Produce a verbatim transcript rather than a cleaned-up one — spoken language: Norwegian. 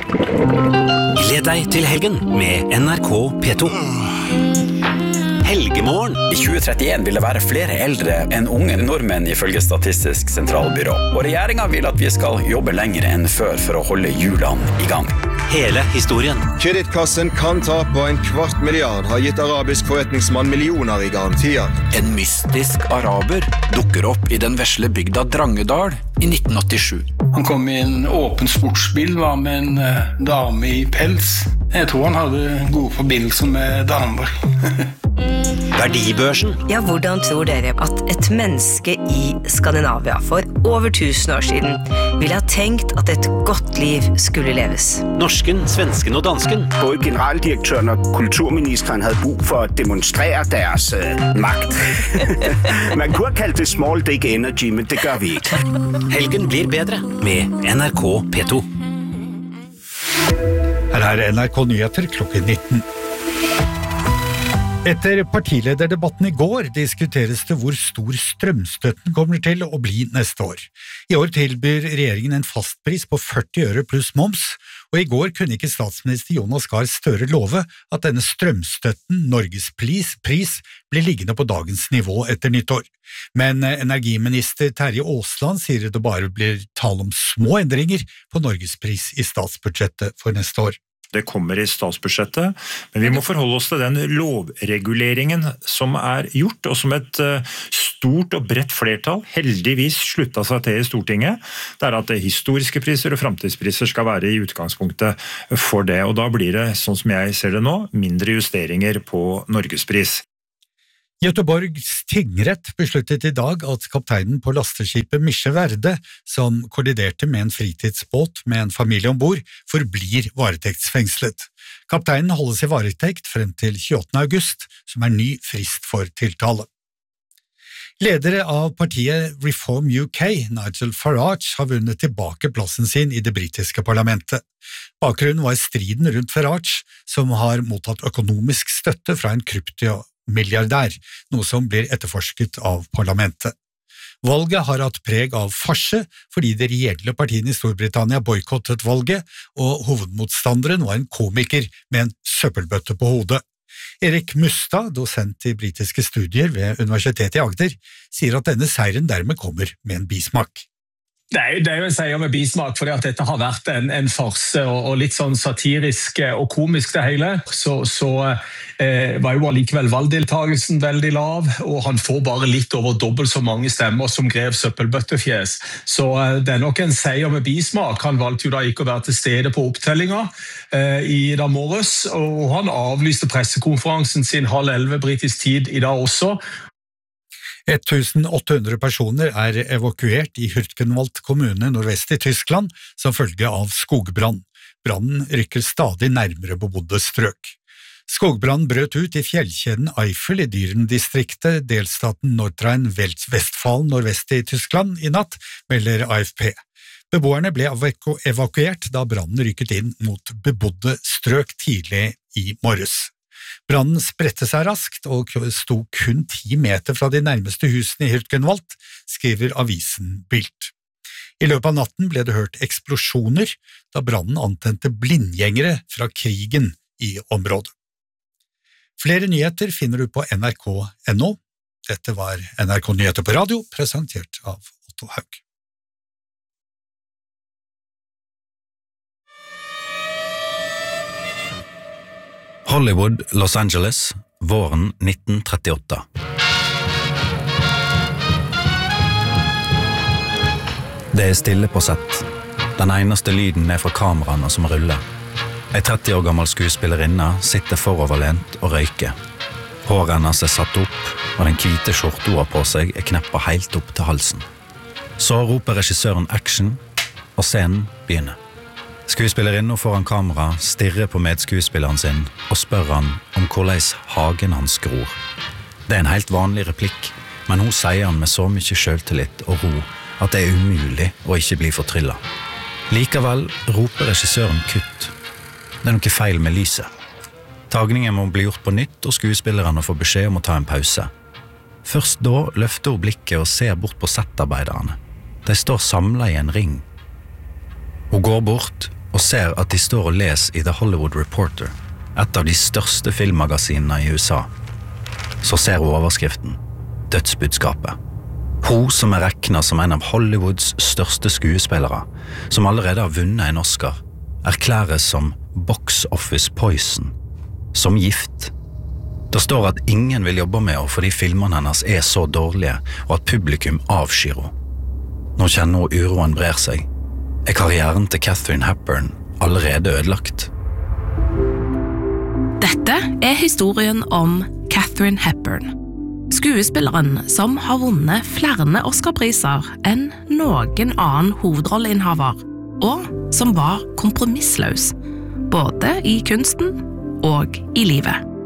Gled deg til helgen med N R K P to. Helgemorgen. I tjue trettien vil det være flere eldre enn unge nordmenn ifølge Statistisk sentralbyrå. Og regjeringen vil at vi skal jobbe lenger enn før for å holde hjulene i gang. Hele historien. Kredittkassen kan ta på en kvart milliard, har gitt arabisk forretningsmann millioner i garantier. En mystisk araber dukker opp i den vesle bygda Drangedal i nitten åttisju. Han kom i en åpen sportsbil, var med en uh, dame i pels. Jeg tror han hadde gode forbindelser med damer. Verdibørsen. Ja, hvordan tror dere at et menneske i Skandinavia for over tusen år siden ville ha tenkt at et godt liv skulle leves? Norsken, svensken og dansken. Både generaldirektøren og kulturministeren havde brug for at demonstrere deres øh, magt. Man kunne have kaldt det small dick energy, men det gør vi ikke. Helgen blir bedre med N R K P to. Her er N R K Nyheter klokken nitten. Etter partilederdebatten i går diskuteres det hvor stor strømstøtten kommer til å bli neste år. I år tilbyr regjeringen en fastpris på førti øre pluss moms, og i går kunne ikke statsminister Jonas Gahr Støre love at denne strømstøtten, Norges pris, pris, blir liggende på dagens nivå etter nyttår. Men energiminister Terje Aasland sier det bare blir tale om små endringer på Norges pris i statsbudsjettet for neste år. Det kommer i statsbudsjettet, men vi må forholde oss til den lovreguleringen som er gjort, og som et stort og bredt flertall heldigvis sluttet seg til i Stortinget. Det er at historiske priser og fremtidspriser skal være i utgangspunktet for det, og da blir det, sånn som jeg ser det nå, mindre justeringer på Norgespris. Göteborgs tingrett besluttet i dag at kapteinen på lasteskipet Misje Verde, som kolliderte med en fritidsbåt med en familie ombord, forblir varetektsfengslet. Kapteinen holdes i varetekt frem til tjueåttende august, som er ny frist for tiltale. Ledere av partiet Reform U K, Nigel Farage, har vunnet tilbake plassen sin i det britiske parlamentet. Bakgrunnen var striden rundt Farage, som har mottatt økonomisk støtte fra en krypto milliardær, noe som blir etterforsket av parlamentet. Valget har hatt preg av farse, fordi de reelle partiene i Storbritannia boykottet valget, og hovedmotstanderen var en komiker med en søppelbøtte på hodet. Erik Mustad, dosent i britiske studier ved Universitetet i Agder, sier at denne seieren dermed kommer med en bismak. Det er, det er jo en seier med bismak, fordi at dette har vært en, en farse og, og litt sånn satirisk og komisk det hele. Så, så eh, var jo allikevel valgdeltagelsen veldig lav, og han får bare litt over dobbelt så mange stemmer som Grev Søppelbøttefjes. Så eh, det er nok en seier med bismak. Han valgte jo da ikke å være til stede på opptellinga eh, i dag morges, og han avlyste pressekonferansen sin halv elleve britisk tid i dag også. tusen åtte hundre personer er evakuert i Hürtgenwald kommune nordvest i Tyskland som følge av skogbrann. Brannen rykker stadig nærmere bebodde strøk. Skogbrann brøt ut i fjellkjeden Eifel i Dyren-distriktet, delstaten Nordrhein-Westfalen nordvest i Tyskland i natt, melder A F P. Beboerne ble evaku- evakuert da brannen rykket inn mot bebodde strøk tidlig i morges. Brannen spredte seg raskt og sto kun ti meter fra de nærmeste husene i Hürtgenwald, skriver avisen Bild. I løpet av natten ble det hørt eksplosjoner da brannen antente blindgjengere fra krigen i området. Flere nyheter finner du på N R K punktum N O. Dette var N R K Nyheter på radio, presentert av Otto Haug. Hollywood, Los Angeles, våren nitten trettiåtte. Det er stille på sett. Den eneste lyden er fra kameraene som ruller. En tretti år gammel skuespillerinne sitter foroverlent og røyker. Håret hennes er satt opp, og den hvite skjorta hun har på seg er kneppet helt opp til halsen. Så roper regissøren action, og scenen begynner. Skuespillerinnen foran kamera stirrer på medskuespilleren sin og spør han om hvordan hagen hans gror. Det er en helt vanlig replikk, men hun sier han med så mye selvtillit og ro at det er umulig å ikke bli fortryllet. Likevel roper regissøren kutt. Det er noe feil med lyset. Tagningen må bli gjort på nytt, og skuespillerne får beskjed om å ta en pause. Først da løfter hun blikket og ser bort på settarbeiderne. De står samlet i en ring. Hun går bort og ser at de står og leser i The Hollywood Reporter, et av de største filmmagasinene i U S A, så ser hun overskriften, dødsbudskapet. Hun som er regnet som en av Hollywoods største skuespillere, som allerede har vunnet en Oscar, erklæres som box office poison, som gift. Det står at ingen vil jobbe med henne fordi filmene hennes er så dårlige, og at publikum avskyr henne. Nå kjenner hun uroen brer seg. Er karrieren til Katharine Hepburn allerede ødelagt? Dette er historien om Katharine Hepburn. Skuespilleren som har vunnet flere Oscar-priser enn noen annen hovedrolleinnehaver, og som var kompromissløs, både i kunsten og i livet.